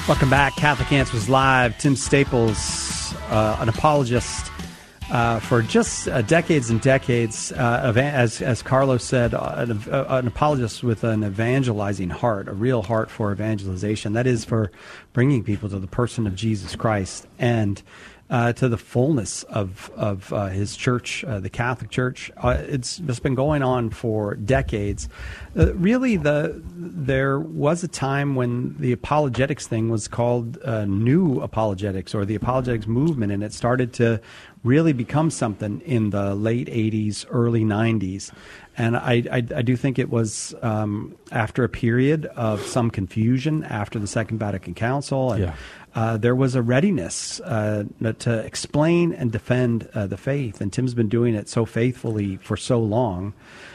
Welcome back. Catholic Answers Live. Tim Staples, an apologist for just decades and decades, as Carlos said, an apologist with an evangelizing heart, a real heart for evangelization. That is for bringing people to the person of Jesus Christ and to the fullness of his church, the Catholic Church. It's been going on for decades. Really, there was a time when the apologetics thing was called New Apologetics, or the apologetics movement, and it started to really become something in the late 80s, early 90s. And I do think it was after a period of some confusion after the Second Vatican Council. And, there was a readiness to explain and defend the faith. And Tim's been doing it so faithfully for so long.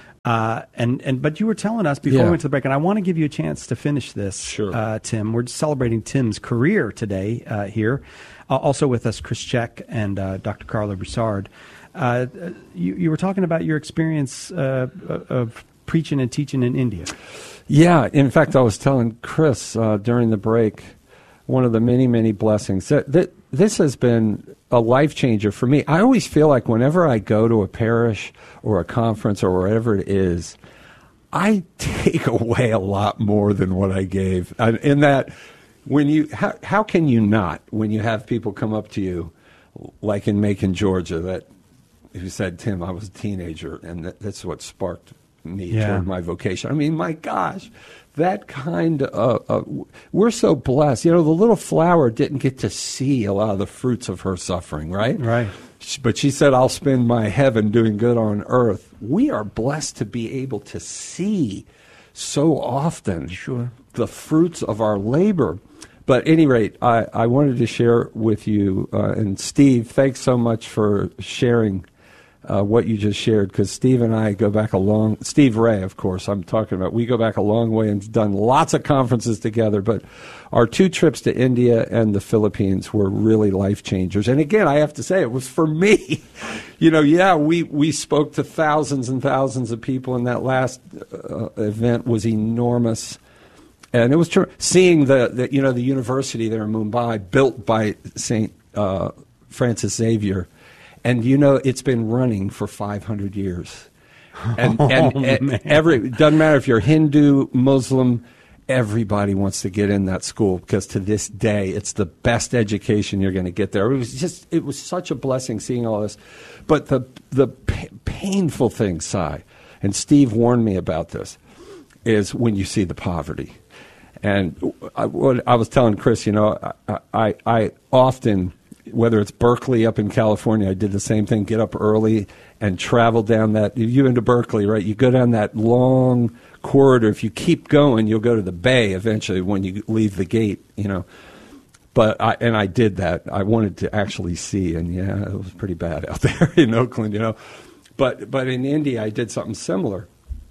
But you were telling us before we went to the break, and I want to give you a chance to finish this, Tim. We're celebrating Tim's career today here. Also with us, Chris Check and Dr. Carlo Broussard. You were talking about your experience of preaching and teaching in India. Yeah, in fact, I was telling Chris during the break, one of the many, many blessings. This has been a life changer for me. I always feel like whenever I go to a parish or a conference or wherever it is, I take away a lot more than what I gave. In that, how can you not, when you have people come up to you, like in Macon, Georgia, who said, Tim, I was a teenager, and that's what sparked me toward my vocation. I mean, my gosh, that kind of, we're so blessed. You know, the little flower didn't get to see a lot of the fruits of her suffering, right? Right. But she said, I'll spend my heaven doing good on earth. We are blessed to be able to see so often the fruits of our labor. But at any rate, I wanted to share with you, and Steve, thanks so much for sharing what you just shared, because Steve and I go back Steve Ray, of course, I'm talking about, we go back a long way and done lots of conferences together, but our 2 trips to India and the Philippines were really life changers. And again, I have to say, it was for me. You know, we spoke to thousands and thousands of people, and that last event was enormous. And it was true. Seeing the university there in Mumbai, built by St. Francis Xavier, and it's been running for 500 years. And it doesn't matter if you're Hindu, Muslim, everybody wants to get in that school, because to this day it's the best education you're going to get there. It was such a blessing seeing all this. But the painful thing, Si, and Steve warned me about this, is when you see the poverty. And I was telling Chris, I often, whether it's Berkeley up in California, I did the same thing, get up early and travel down that, you into Berkeley, right? You go down that long corridor. If you keep going, you'll go to the bay eventually when you leave the gate, But I did that. I wanted to actually see, and it was pretty bad out there in Oakland, But in India, I did something similar.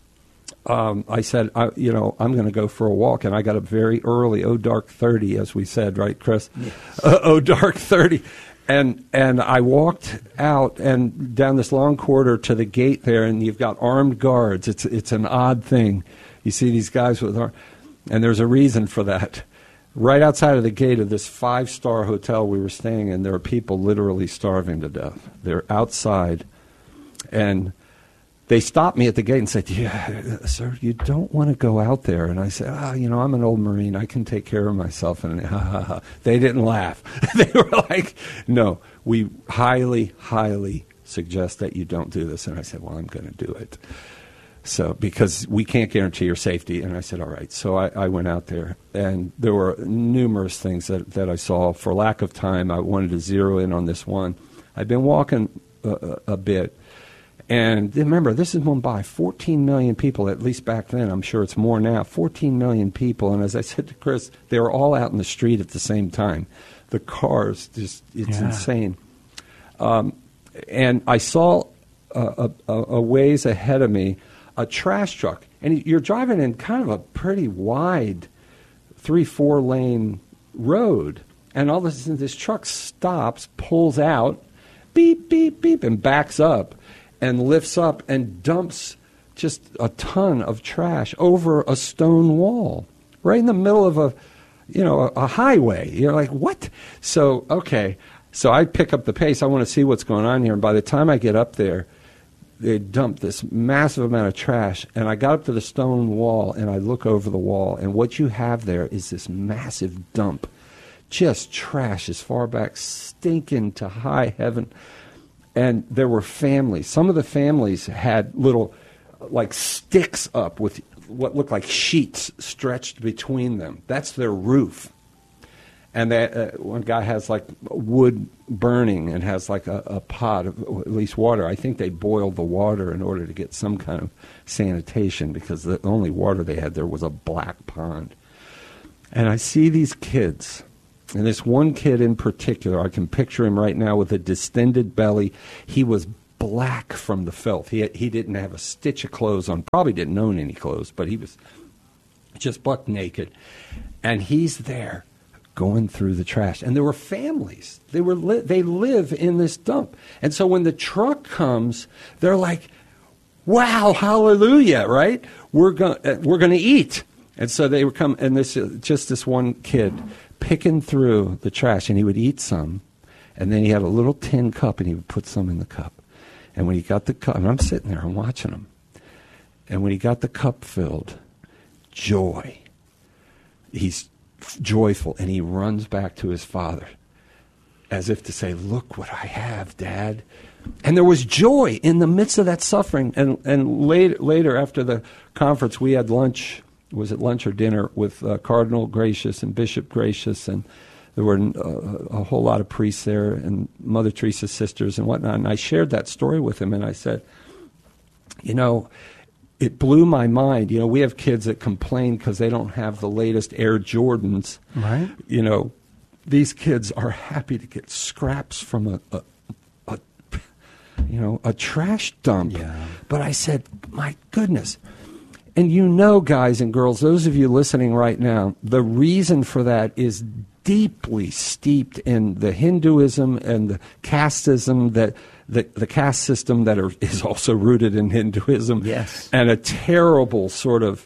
I said, I'm going to go for a walk, and I got up very early, dark 30, as we said, right, Chris? Yes. Dark 30. And I walked out and down this long corridor to the gate there, and you've got armed guards. It's an odd thing. You see these guys with arms, and there's a reason for that. Right outside of the gate of this 5-star hotel we were staying in, there are people literally starving to death. They're outside, and they stopped me at the gate and said, sir, you don't want to go out there. And I said, I'm an old Marine. I can take care of myself. And they didn't laugh. They were like, no, we highly, highly suggest that you don't do this. And I said, well, I'm going to do it. So, because we can't guarantee your safety. And I said, all right. So I went out there, and there were numerous things that I saw. For lack of time, I wanted to zero in on this one. I'd been walking a bit. And remember, this is Mumbai, 14 million people, at least back then. I'm sure it's more now, 14 million people. And as I said to Chris, they were all out in the street at the same time. The cars, it's insane. And I saw a ways ahead of me a trash truck. And you're driving in kind of a pretty wide 3-4 lane road. And all of a sudden, this truck stops, pulls out, beep, beep, beep, and backs up. And lifts up and dumps just a ton of trash over a stone wall, right in the middle of a highway. You're like, what? So, okay. So I pick up the pace. I want to see what's going on here. And by the time I get up there, they dump this massive amount of trash. And I got up to the stone wall, and I look over the wall. And what you have there is this massive dump. Just trash as far back, stinking to high heaven. And there were families. Some of the families had little, like, sticks up with what looked like sheets stretched between them. That's their roof. And one guy has like wood burning and has like a pot of at least water. I think they boiled the water in order to get some kind of sanitation, because the only water they had there was a black pond. And I see these kids, and this one kid in particular, I can picture him right now with a distended belly. He was black from the filth. He didn't have a stitch of clothes on, probably didn't own any clothes, but he was just buck naked. And he's there going through the trash. And there were families. They live in this dump. And so when the truck comes, they're like, wow, hallelujah, right? We're going to eat. And so they would come, and this one kid picking through the trash, and he would eat some, and then he had a little tin cup, and he would put some in the cup. And when he got the cup, and I'm sitting there, I'm watching him, and when he got the cup filled, joy. He's joyful, and he runs back to his father as if to say, look what I have, Dad. And there was joy in the midst of that suffering. And later after the conference, we had lunch. Was it lunch or dinner with Cardinal Gracious and Bishop Gracious, and there were a whole lot of priests there and Mother Teresa's sisters and whatnot. And I shared that story with him, and I said, it blew my mind. We have kids that complain because they don't have the latest Air Jordans. Right. These kids are happy to get scraps from a trash dump. Yeah. But I said, my goodness. And guys and girls, those of you listening right now, the reason for that is deeply steeped in the Hinduism and the casteism that the caste system that is also rooted in Hinduism. Yes. And a terrible sort of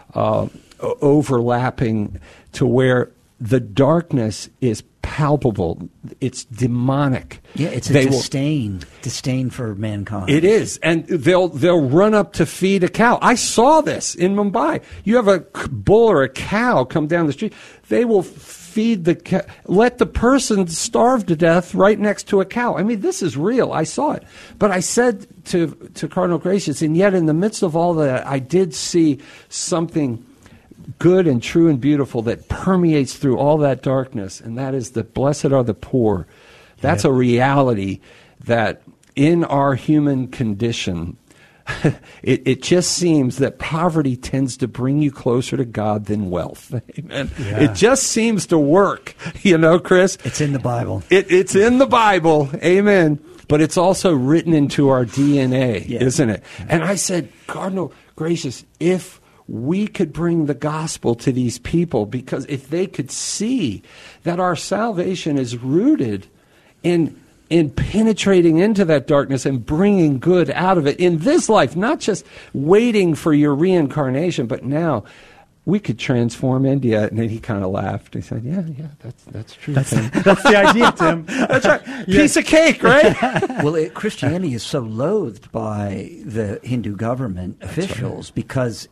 overlapping to where the darkness is palpable. It's demonic. Yeah, it's a disdain for mankind. It is, and they'll run up to feed a cow. I saw this in Mumbai. You have a bull or a cow come down the street. They will feed the cow, let the person starve to death right next to a cow. I mean, this is real. I saw it. But I said to Cardinal Gracious, and yet in the midst of all that, I did see something good and true and beautiful that permeates through all that darkness, and that is that blessed are the poor. That's a reality that in our human condition, it just seems that poverty tends to bring you closer to God than wealth. Amen. Yeah. It just seems to work, Chris. It's in the Bible. It's in the Bible. Amen. But it's also written into our DNA, isn't it? And I said, Cardinal Gracious, if we could bring the gospel to these people, because if they could see that our salvation is rooted in penetrating into that darkness and bringing good out of it in this life, not just waiting for your reincarnation, but now we could transform India. And then he kind of laughed. He said, yeah, that's true. That's the idea, Tim. That's right. Yeah. Piece of cake, right? Well, Christianity is so loathed by the Hindu government officials because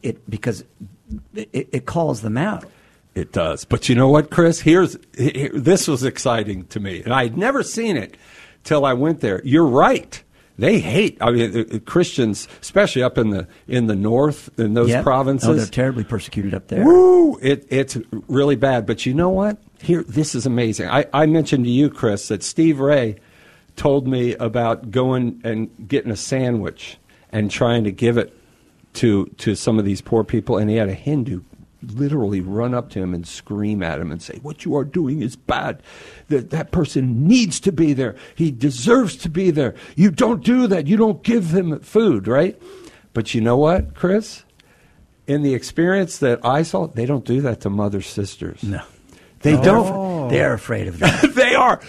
it calls them out. It does. But you know what, Chris? This was exciting to me. And I had never seen it till I went there. You're right. They hate. I mean, Christians, especially up in the north in those provinces. Oh, they're terribly persecuted up there. Woo! It's really bad. But you know what? This is amazing. I mentioned to you, Chris, that Steve Ray told me about going and getting a sandwich and trying to give it to some of these poor people, and he had a Hindu literally run up to him and scream at him and say, what you are doing is bad. That person needs to be there. He deserves to be there. You don't do that. You don't give them food, right? But you know what, Chris? In the experience that I saw, they don't do that to mother sisters. No. They don't. They're afraid of that. They are.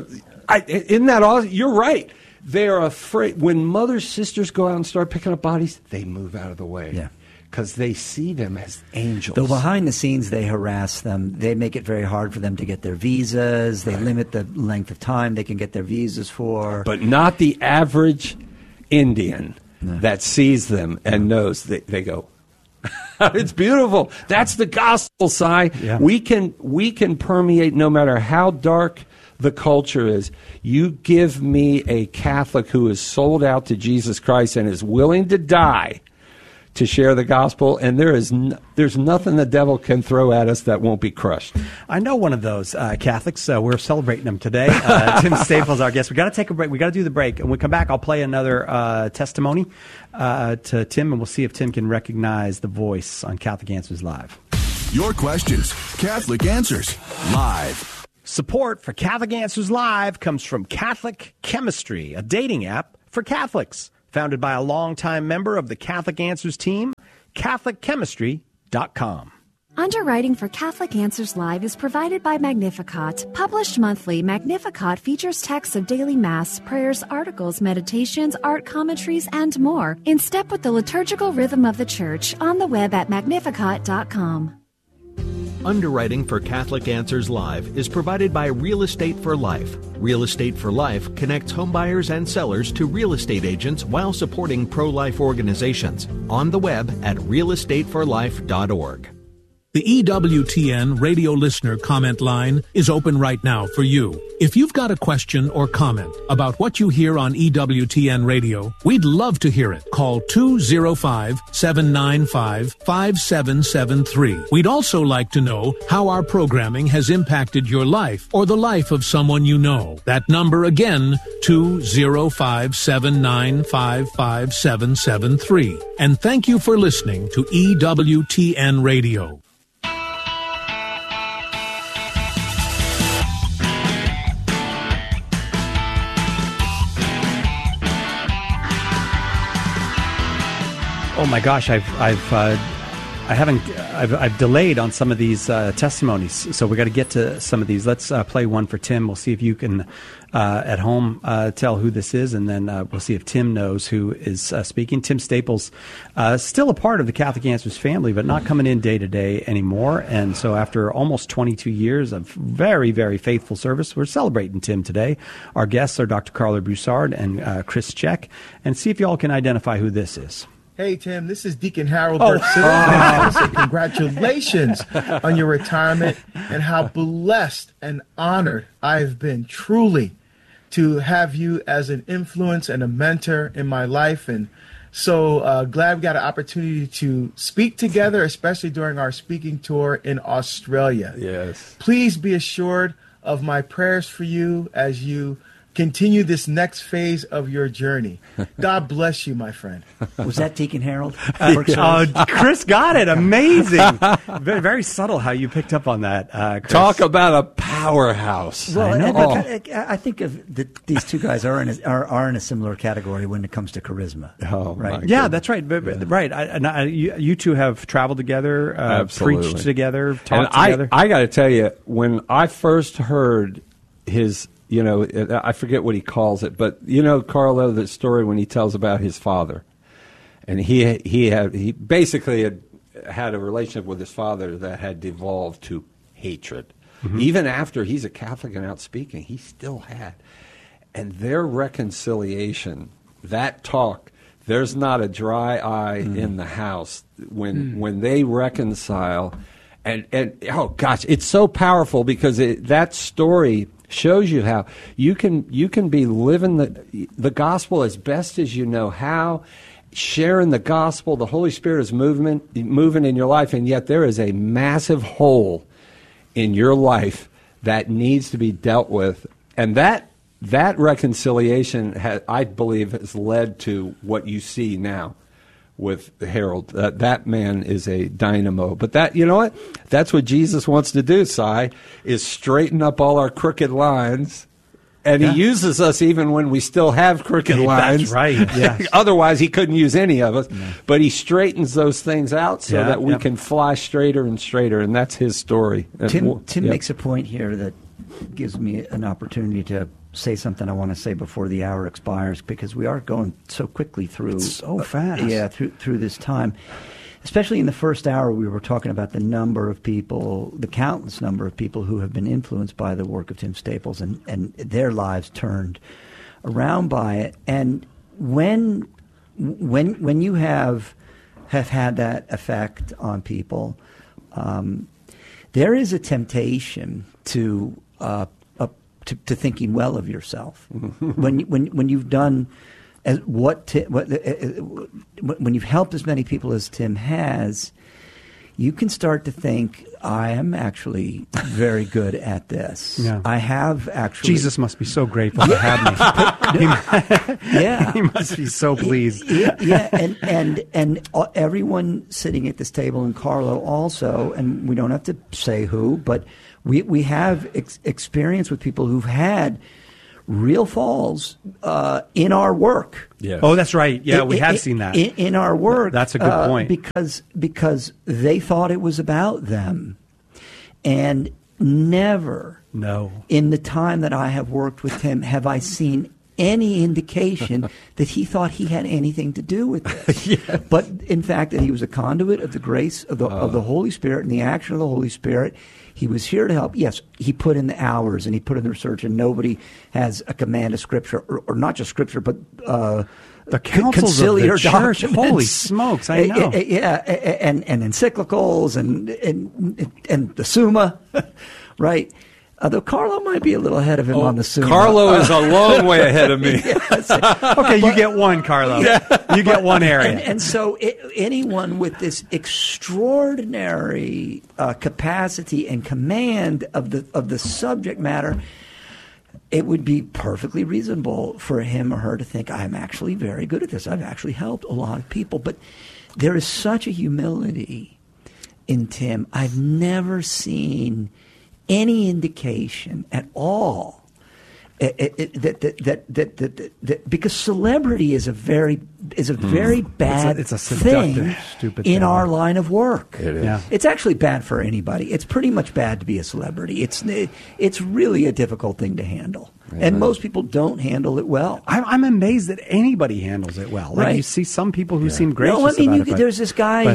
You're right. They are afraid. When mother sisters go out and start picking up bodies, they move out of the way. Yeah. because they see them as angels. Though behind the scenes, they harass them. They make it very hard for them to get their visas. They limit the length of time they can get their visas for. But not the average Indian that sees them and knows. They go, it's beautiful. That's the gospel, Si. Yeah. We can permeate no matter how dark the culture is. You give me a Catholic who is sold out to Jesus Christ and is willing to die to share the gospel, and there's nothing the devil can throw at us that won't be crushed. I know one of those Catholics. We're celebrating them today. Tim Staples, our guest. We got to take a break. We got to do the break, and when we come back, I'll play another testimony to Tim, and we'll see if Tim can recognize the voice on Catholic Answers Live. Your questions, Catholic Answers Live. Support for Catholic Answers Live comes from Catholic Chemistry, a dating app for Catholics. Founded by a longtime member of the Catholic Answers team, CatholicChemistry.com. Underwriting for Catholic Answers Live is provided by Magnificat. Published monthly, Magnificat features texts of daily Mass, prayers, articles, meditations, art commentaries, and more, in step with the liturgical rhythm of the Church, on the web at Magnificat.com. Underwriting for Catholic Answers Live is provided by Real Estate for Life. Real Estate for Life connects homebuyers and sellers to real estate agents while supporting pro-life organizations. On the web at realestateforlife.org. The EWTN radio listener comment line is open right now for you. If you've got a question or comment about what you hear on EWTN radio, we'd love to hear it. Call 205-795-5773. We'd also like to know how our programming has impacted your life or the life of someone you know. That number again, 205-795-5773. And thank you for listening to EWTN Radio. Oh my gosh, I've delayed on some of these testimonies, so we got to get to some of these. Let's play one for Tim. We'll see if you can at home tell who this is, and then we'll see if Tim knows who is speaking. Tim Staples, still a part of the Catholic Answers family, but not coming in day to day anymore. And so after almost 22 years of very, very faithful service, we're celebrating Tim today. Our guests are Dr. Carla Broussard and Chris Check, and see if you all can identify who this is. Hey, Tim, this is Deacon Harold Berkson. I want to say congratulations on your retirement and how blessed and honored I've been truly to have you as an influence and a mentor in my life. And so glad we got an opportunity to speak together, especially during our speaking tour in Australia. Yes. Please be assured of my prayers for you as you continue this next phase of your journey. God bless you, my friend. Was that Deacon Harold? Chris got it. Amazing. Very, very subtle how you picked up on that, Chris. Talk about a powerhouse. Well, I think these two guys are in a similar category when it comes to charisma. Oh, right? Yeah, that's right. Right. You two have traveled together, preached together, talked together. I got to tell you, when I first heard his, I forget what he calls it, but Carlo, the story when he tells about his father, and he basically had a relationship with his father that had devolved to hatred. Mm-hmm. Even after he's a Catholic and out speaking, he still had. And their reconciliation, that talk, there's not a dry eye in the house when they reconcile. And oh gosh, it's so powerful because that story shows you how you can be living the gospel as best as you know how, sharing the gospel. The Holy Spirit is moving in your life, and yet there is a massive hole in your life that needs to be dealt with, and that reconciliation I believe has led to what you see now with Harold. That man is a dynamo. But that's what Jesus wants to do, Si, is straighten up all our crooked lines. And he uses us even when we still have crooked lines. That's right. Yes. Otherwise, he couldn't use any of us. No. But he straightens those things out so that we can fly straighter and straighter. And that's his story. Tim makes a point here that gives me an opportunity to say something I want to say before the hour expires, because we are going so quickly through. It's so fast. Through this time. especially in the first hour, we were talking about the number of people, the countless number of people who have been influenced by the work of Tim Staples and their lives turned around by it. And when you have had that effect on people, there is a temptation to thinking well of yourself when you've done when you've helped as many people as Tim has. You can start to think, I am actually very good at this. Yeah. I have actually. Jesus must be so grateful to have me. Yeah, he must be so pleased. Yeah, and everyone sitting at this table, and Carlo also, and we don't have to say who, but we have experience with people who've had real falls in our work. Yeah. Oh, that's right. Yeah, we have seen that. In our work. That's a good point. Because they thought it was about them. And never in the time that I have worked with him have I seen any indication that he thought he had anything to do with this. Yeah. But in fact, that he was a conduit of the grace of the Holy Spirit and the action of the Holy Spirit. He was here to help. Yes, he put in the hours and he put in the research, and nobody has a command of Scripture, or not just Scripture, but the councils of the church. Holy smokes, I know. Yeah, and encyclicals and the Summa, right? Although Carlo might be a little ahead of him on the Summa. Carlo is a long way ahead of me. Okay, you get one, Carlo. You get one area. And so anyone with this extraordinary capacity and command of the subject matter, it would be perfectly reasonable for him or her to think, I'm actually very good at this. I've actually helped a lot of people. But there is such a humility in Tim. I've never seen any indication at all that because celebrity is a very bad it's a seductive, thing stupid in thing. our line of work. It is. Yeah. It's actually bad for anybody. It's pretty much bad to be a celebrity. It's really a difficult thing to handle, and most people don't handle it well. I'm amazed that anybody handles it well. Like Right. you see some people who seem gracious No, I mean, about it. there's this guy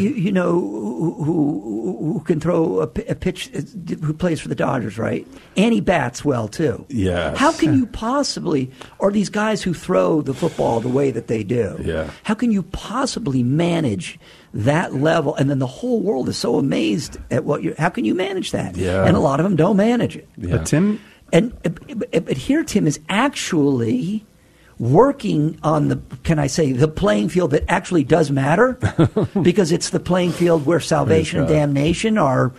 who can throw a pitch, who plays for the Dodgers, right? And he bats well too. Yes. How can you possibly, or these guys who throw the football the way that they do? Yeah. How can you possibly manage that level? And then the whole world is so amazed at what you. How can you manage that? Yeah. And a lot of them don't manage it. Yeah. But Tim, But here, Tim is actually working on the playing field that actually does matter, because it's the playing field where salvation and damnation are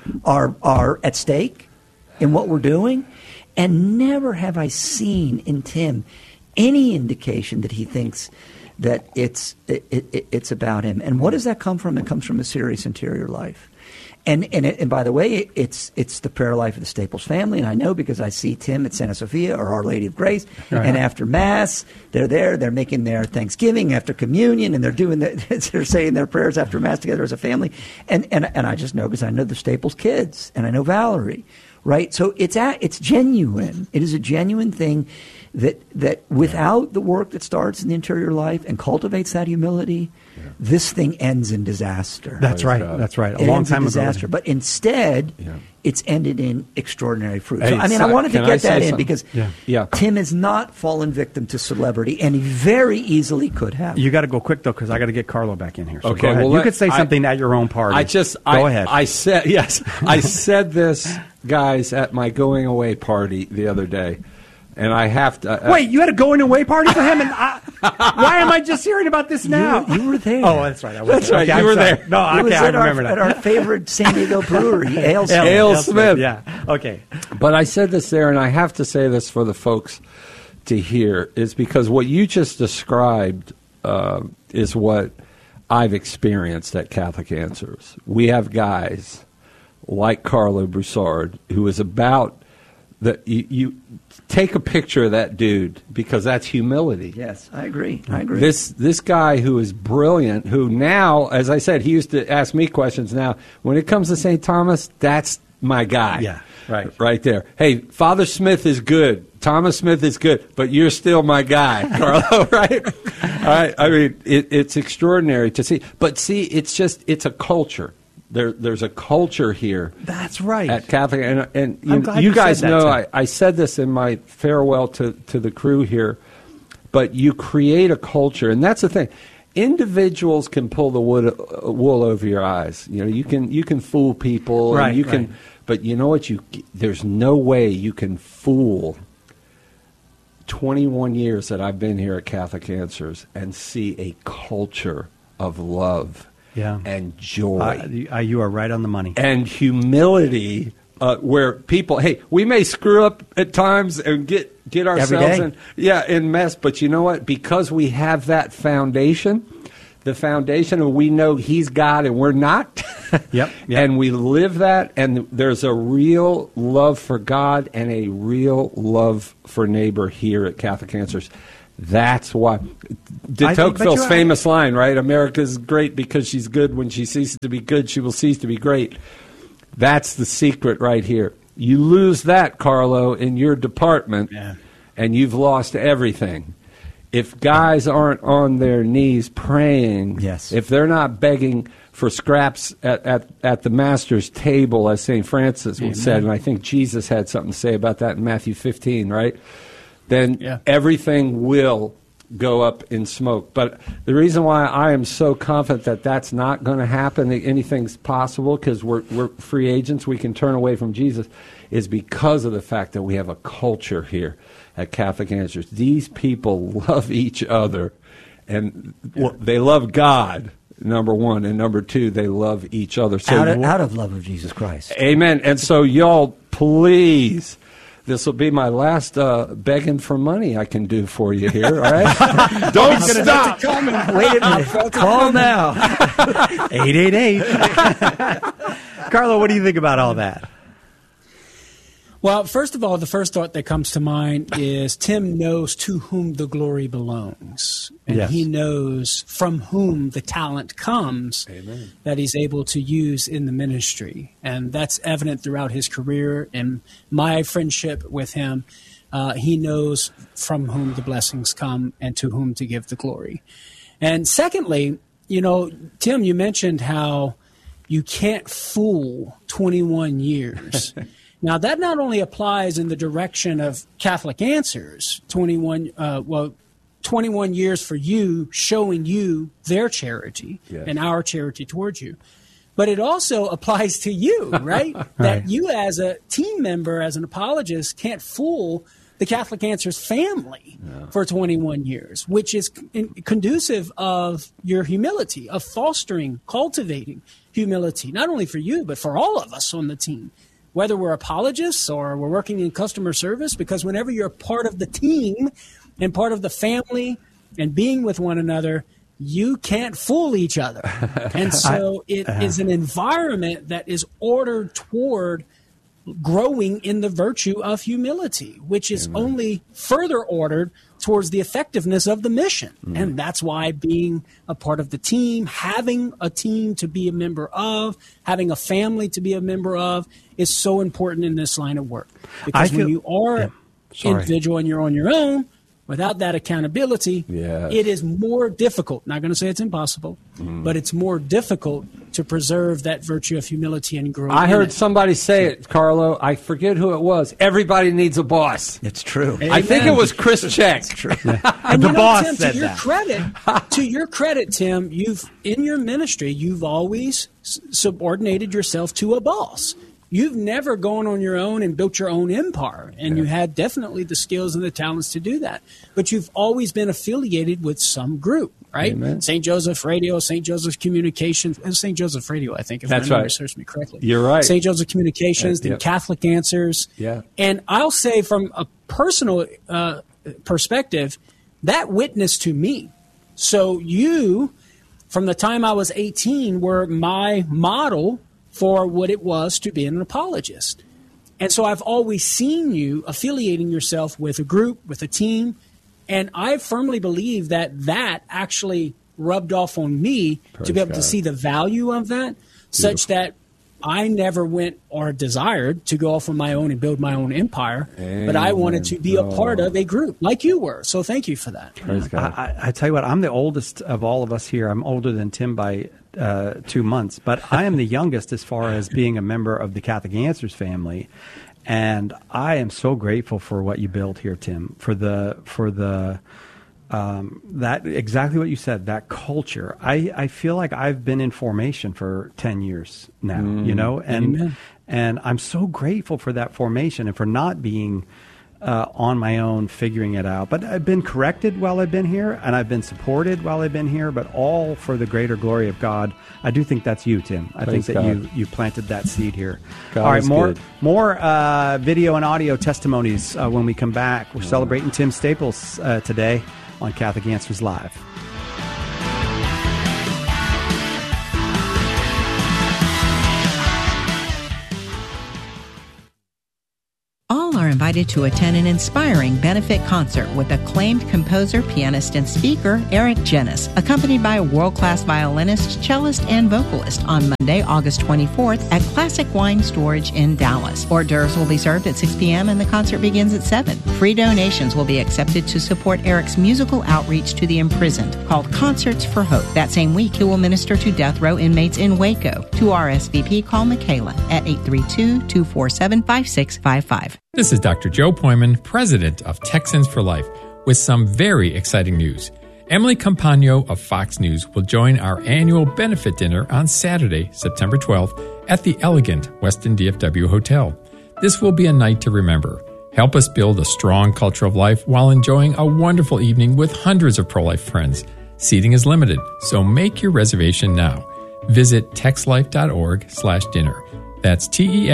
at stake in what we're doing. And never have I seen in Tim any indication that he thinks that it's about him. And what does that come from? It comes from a serious interior life. And by the way, it's the prayer life of the Staples family, and I know because I see Tim at Santa Sophia or Our Lady of Grace, and after Mass, they're there, they're making their Thanksgiving after communion, and they're saying their prayers after Mass together as a family, and I just know because I know the Staples kids, and I know Valerie, right? So it's genuine. It is a genuine thing that without the work that starts in the interior life and cultivates that humility, this thing ends in disaster. that's right. That's right. It ends in disaster. But instead, it's ended in extraordinary fruit. Hey, so, I mean, I wanted to can I get say that in something? because Yeah. Tim has not fallen victim to celebrity, and he very easily could have. you got to go quick though, because I got to get Carlo back in here. So Okay, go ahead. well, you could say something at your own party. Go ahead. I said I said this, guys, at my going away party the other day, and I have to Wait, you had a going away party for him, and why am I just hearing about this now? You were there. Oh, that's right. I was That's there. right, Okay, you I'm were sorry. there. No, He okay, was I at remember that. our favorite San Diego brewery, Ale Smith. Ale Smith. Yeah. Okay. But I said this there, and I have to say this for the folks to hear, is because what you just described is what I've experienced at Catholic Answers. We have guys like Carlo Broussard, who is about you take a picture of that dude, because that's humility. Yes, I agree. This guy who is brilliant, who now, as I said, he used to ask me questions. Now, when it comes to St. Thomas, that's my guy. Yeah. Right there. Hey, Father Smith is good. Thomas Smith is good, but you're still my guy, Carlo, right? All right. I mean, it's extraordinary to see. But see, it's a culture. There's a culture here. That's right. At Catholic. And you guys know, I said this in my farewell to the crew here, but you create a culture. And that's the thing. Individuals can pull the wool over your eyes. You can fool people. Right, and you can, right. But you know what? There's no way you can fool 21 years that I've been here at Catholic Answers and see a culture of love and joy. You are right on the money. And humility, where people, hey, we may screw up at times and get ourselves in mess, but you know what? Because we have that foundation, the foundation of we know He's God and we're not. Yep. And we live that, and there's a real love for God and a real love for neighbor here at Catholic Answers. That's why. De Tocqueville's famous line, right? America's great because she's good. When she ceases to be good, she will cease to be great. That's the secret right here. You lose that, Carlo, in your department, and you've lost everything. If guys aren't on their knees praying, if they're not begging for scraps at the master's table, as St. Francis said, and I think Jesus had something to say about that in Matthew 15, right? Then everything will go up in smoke. But the reason why I am so confident that that's not going to happen, anything's possible, because we're free agents, we can turn away from Jesus, is because of the fact that we have a culture here at Catholic Answers. These people love each other, and they love God, number one, and number two, they love each other. So out of love of Jesus Christ. Amen. And so y'all, please, this will be my last begging for money I can do for you here, all right? Don't stop. Wait a minute. Call now. 888. Carlo, what do you think about all that? Well, first of all, the first thought that comes to mind is Tim knows to whom the glory belongs. And he knows from whom the talent comes that he's able to use in the ministry. And that's evident throughout his career and my friendship with him. He knows from whom the blessings come and to whom to give the glory. And secondly, Tim, you mentioned how you can't fool 21 years. Now, that not only applies in the direction of Catholic Answers, 21 years for you, showing you their charity and our charity towards you. But it also applies to you, right? That you as a team member, as an apologist, can't fool the Catholic Answers family for 21 years, which is conducive of your humility, of fostering, cultivating humility, not only for you, but for all of us on the team. Whether we're apologists or we're working in customer service, because whenever you're part of the team and part of the family and being with one another, you can't fool each other. And so it is an environment that is ordered toward growing in the virtue of humility, which is only further ordered towards the effectiveness of the mission. And that's why being a part of the team, having a team to be a member of, having a family to be a member of is so important in this line of work. Because when you are individual and you're on your own, without that accountability, it is more difficult. Not going to say it's impossible, but it's more difficult to preserve that virtue of humility and growth. I heard somebody say it, Carlo. I forget who it was. Everybody needs a boss. It's true. I think it was Chris Check. It's true. And the boss Tim, said to your credit, Tim, in your ministry, you've always subordinated yourself to a boss. You've never gone on your own and built your own empire, and you had definitely the skills and the talents to do that. But you've always been affiliated with some group, right? Amen. St. Joseph Radio, St. Joseph Communications, St. Joseph Radio, I think, if my memory serves me correctly. You're right. St. Joseph Communications, the Catholic Answers. Yeah. And I'll say from a personal perspective, that witnessed to me. So you, from the time I was 18, were my model for what it was to be an apologist. And so I've always seen you affiliating yourself with a group, with a team, and I firmly believe that actually rubbed off on me to be able to see the value of that, such that I never went or desired to go off on my own and build my own empire, but I wanted to be a part of a group like you were. So thank you for that. Praise God. I tell you what, I'm the oldest of all of us here. I'm older than Tim by 2 months, but I am the youngest as far as being a member of the Catholic Answers family. And I am so grateful for what you built here, Tim, for the that exactly what you said, that culture. I feel like I've been in formation for 10 years now, and I'm so grateful for that formation and for not being on my own figuring it out. But I've been corrected while I've been here, and I've been supported while I've been here, but all for the greater glory of God. I do think that's you, Tim. I think that you planted that seed here. God all right, more video and audio testimonies when we come back. We're celebrating Tim Staples today on Catholic Answers Live. All are invited to attend an inspiring benefit concert with acclaimed composer, pianist, and speaker Eric Genis, accompanied by a world-class violinist, cellist, and vocalist on Monday, August 24th at Classic Wine Storage in Dallas. Hors d'oeuvres will be served at 6 p.m. and the concert begins at 7. Free donations will be accepted to support Eric's musical outreach to the imprisoned, called Concerts for Hope. That same week, he will minister to death row inmates in Waco. To RSVP, call Michaela at 832-247-5655. This is Dr. Joe Poyman, president of Texans for Life, with some very exciting news. Emily Campagno of Fox News will join our annual benefit dinner on Saturday, September 12th at the elegant Westin DFW Hotel. This will be a night to remember. Help us build a strong culture of life while enjoying a wonderful evening with hundreds of pro-life friends. Seating is limited, so make your reservation now. Visit texlife.org/dinner. That's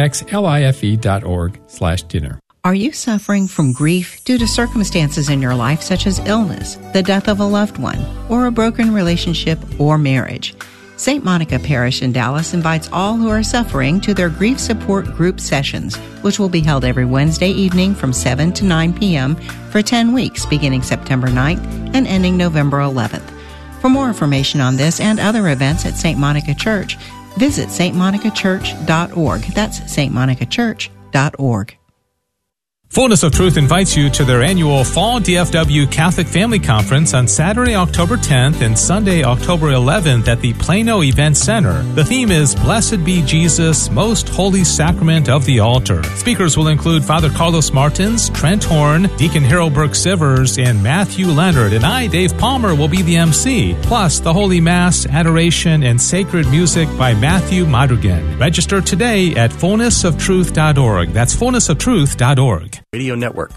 TEXLIFE.org/dinner. Are you suffering from grief due to circumstances in your life such as illness, the death of a loved one, or a broken relationship or marriage? St. Monica Parish in Dallas invites all who are suffering to their grief support group sessions, which will be held every Wednesday evening from 7 to 9 p.m. for 10 weeks beginning September 9th and ending November 11th. For more information on this and other events at St. Monica Church, visit stmonicachurch.org. That's stmonicachurch.org. Fullness of Truth invites you to their annual Fall DFW Catholic Family Conference on Saturday, October 10th and Sunday, October 11th at the Plano Event Center. The theme is Blessed Be Jesus, Most Holy Sacrament of the Altar. Speakers will include Father Carlos Martins, Trent Horn, Deacon Harold Burke-Sivers, and Matthew Leonard. And I, Dave Palmer, will be the MC. Plus, the Holy Mass, Adoration, and Sacred Music by Matthew Madrigan. Register today at fullnessoftruth.org. That's fullnessoftruth.org. Radio Network.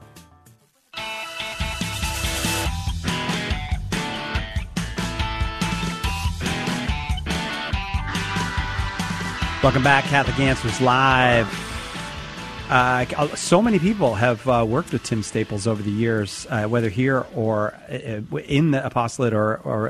Welcome back, Catholic Answers Live. So many people have worked with Tim Staples over the years, whether here or in the apostolate or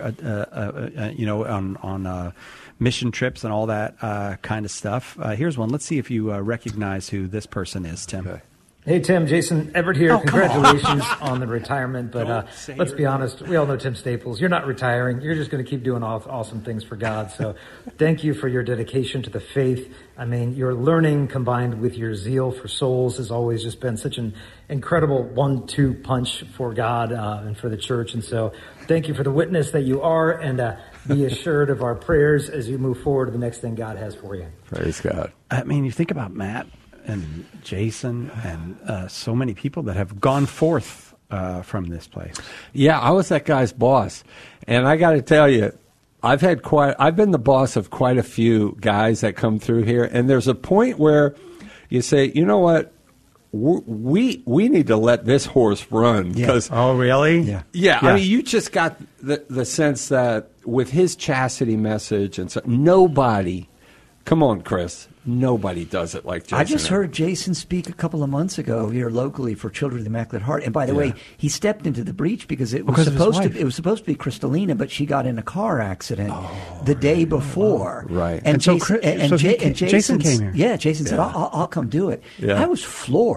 on mission trips and all that kind of stuff. Here's one. Let's see if you recognize who this person is, Tim. Okay. Hey, Tim, Jason Everett here. Congratulations on the retirement. But let's be honest, we all know Tim Staples. You're not retiring. You're just going to keep doing awesome things for God. So thank you for your dedication to the faith. I mean, your learning combined with your zeal for souls has always just been such an incredible 1-2 punch for God and for the church. And so thank you for the witness that you are, and be assured of our prayers as you move forward to the next thing God has for you. Praise God. I mean, you think about Matt and Jason and so many people that have gone forth from this place. Yeah, I was that guy's boss. And I got to tell you, I've been the boss of quite a few guys that come through here. And there's a point where you say, you know what? We need to let this horse run. Yes. Oh, really? Yeah. I mean, you just got the sense that with his chastity message and so, nobody, come on, Chris, nobody does it like Jason. I just heard Jason speak a couple of months ago here locally for Children of the Immaculate Heart. And by the way, he stepped into the breach because it was supposed to be Kristalina, but she got in a car accident the day before. Right. And Jason came here. Yeah, Jason said, I'll come do it. Yeah. I was floored.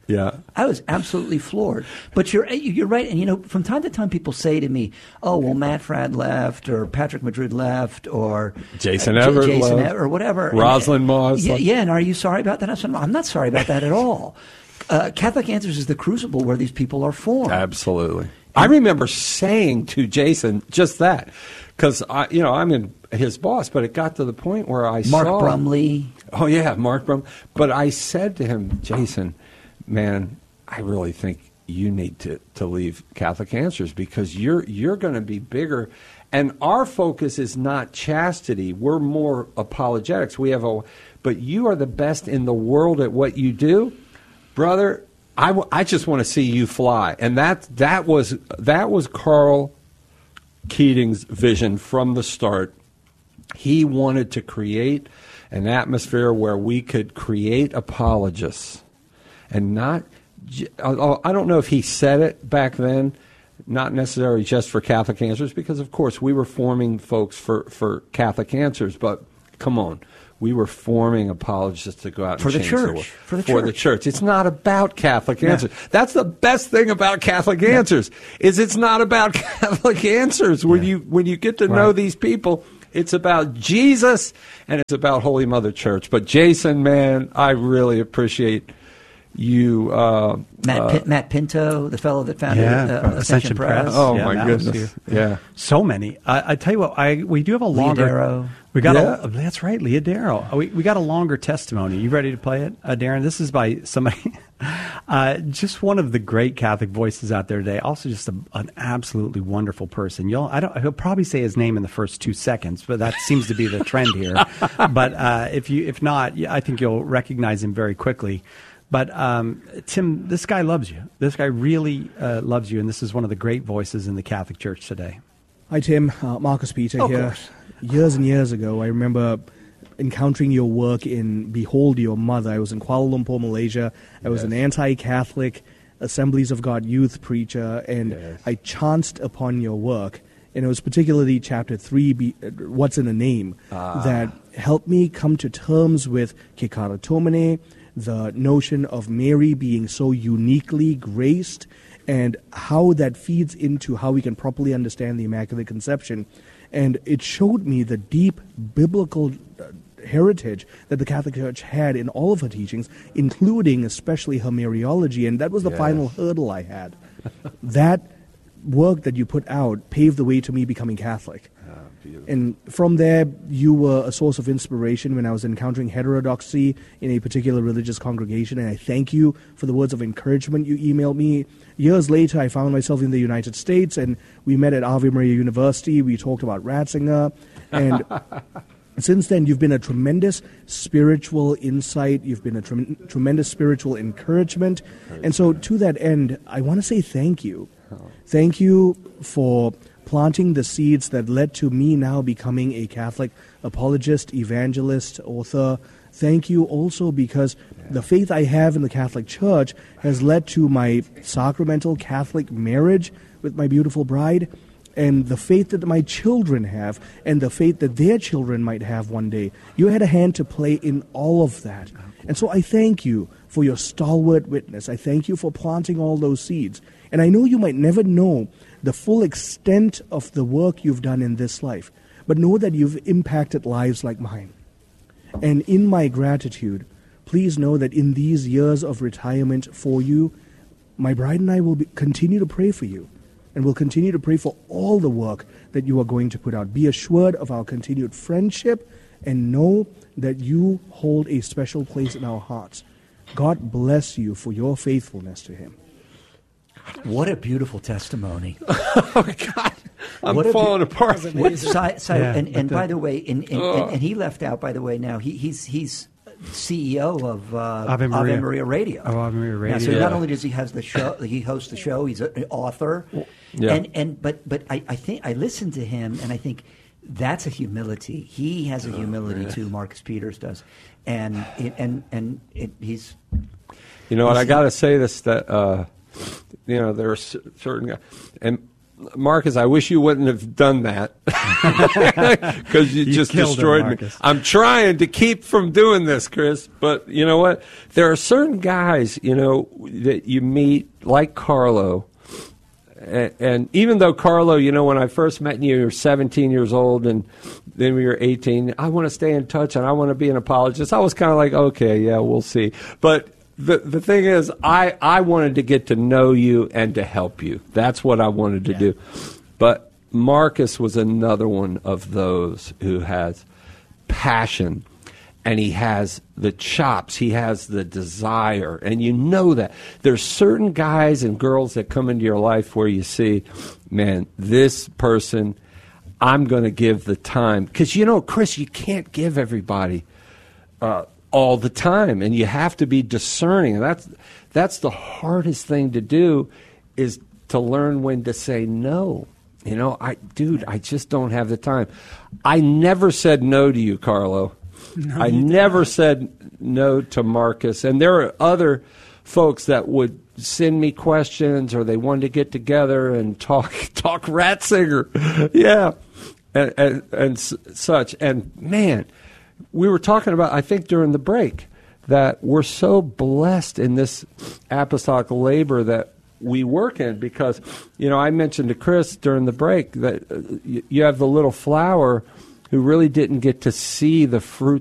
Yeah. I was absolutely floored. But you're right. And, from time to time people say to me, oh, well, Matt Fradd left or Patrick Madrid left or Jason Everett left. Or whatever. Rosalind Moss. Yeah, and are you sorry about that? I said, I'm not sorry about that at all. Catholic Answers is the crucible where these people are formed. Absolutely. I remember saying to Jason just that because, I'm in his boss, but it got to the point where I Mark saw... Brumley. Oh, yeah, Mark Brumley. But I said to him, Jason, man, I really think you need to leave Catholic Answers because you're going to be bigger. And our focus is not chastity. We're more apologetics. But you are the best in the world at what you do. Brother, I just want to see you fly. And that was Carl Keating's vision from the start. He wanted to create an atmosphere where we could create apologists and not, I don't know if he said it back then, not necessarily just for Catholic Answers, because of course we were forming folks for Catholic Answers, but come on, we were forming apologists to go out and change the world. For the church. It's not about Catholic Answers. That's the best thing about Catholic Answers, is it's not about Catholic Answers. When you get to know these people, it's about Jesus and it's about Holy Mother Church. But Jason, man, I really appreciate you. Matt Pinto, the fellow that founded Ascension Press. Oh, yeah, my goodness. Yeah. So many. I tell you what, we do have a longer... Darrow. That's right, Leah Darrow. We got a longer testimony. You ready to play it, Darren? This is by somebody, just one of the great Catholic voices out there today. Also, just an absolutely wonderful person. He'll probably say his name in the first 2 seconds, but that seems to be the trend here. But if not, I think you'll recognize him very quickly. But Tim, this guy loves you. This guy really loves you, and this is one of the great voices in the Catholic Church today. Hi, Tim. Marcus Peter here. Of course. Years and years ago, I remember encountering your work in Behold Your Mother. I was in Kuala Lumpur, Malaysia. I was an anti-Catholic Assemblies of God youth preacher, and I chanced upon your work. And it was particularly Chapter 3, What's in a Name, that helped me come to terms with Kekara Tomene, the notion of Mary being so uniquely graced, and how that feeds into how we can properly understand the Immaculate Conception. And it showed me the deep biblical heritage that the Catholic Church had in all of her teachings, including especially her Mariology, and that was the final hurdle I had. That work that you put out paved the way to me becoming Catholic. And from there, you were a source of inspiration when I was encountering heterodoxy in a particular religious congregation, and I thank you for the words of encouragement you emailed me. Years later, I found myself in the United States, and we met at Ave Maria University. We talked about Ratzinger, and since then, you've been a tremendous spiritual insight. You've been a tremendous spiritual encouragement. And so to that end, I want to say thank you. Thank you for planting the seeds that led to me now becoming a Catholic apologist, evangelist, author. Thank you also because the faith I have in the Catholic Church has led to my sacramental Catholic marriage with my beautiful bride, and the faith that my children have, and the faith that their children might have one day. You had a hand to play in all of that. And so I thank you for your stalwart witness. I thank you for planting all those seeds. And I know you might never know the full extent of the work you've done in this life, but know that you've impacted lives like mine. And in my gratitude, please know that in these years of retirement for you, my bride and I will continue to pray for you, and will continue to pray for all the work that you are going to put out. Be assured of our continued friendship, and know that you hold a special place in our hearts. God bless you for your faithfulness to Him. What a beautiful testimony. Oh, God. I'm falling apart. And by the way, and he left out, by the way, now he's CEO of Ave Maria Radio. Oh, Ave Maria Radio. Now, so not only does he have the show, he hosts the show, he's an author. Yeah. But I think I listened to him, and I think that's a humility. He has a humility too. Marcus Peters does, and he's. You know what? I got to say this that. There are certain, and Marcus, I wish you wouldn't have done that because you just destroyed me. I'm trying to keep from doing this, Chris. But you know what? There are certain guys, that you meet, like Carlo. And even though Carlo, when I first met you, you were 17 years old, and then we were 18. I want to stay in touch, and I want to be an apologist. I was kind of like, okay, yeah, we'll see. But the thing is, I wanted to get to know you and to help you. That's what I wanted to do. But Marcus was another one of those who has passion. And he has the chops. He has the desire. And you know that. There's certain guys and girls that come into your life where you see, man, this person, I'm going to give the time. Because, Chris, you can't give everybody all the time. And you have to be discerning. And that's the hardest thing to do, is to learn when to say no. I just don't have the time. I never said no to you, Carlo. No, I never said no to Marcus. And there are other folks that would send me questions, or they wanted to get together and talk Ratzinger. Yeah. And such. And, man, we were talking about, I think during the break, that we're so blessed in this apostolic labor that we work in, because, I mentioned to Chris during the break that you have the little flower who really didn't get to see the fruit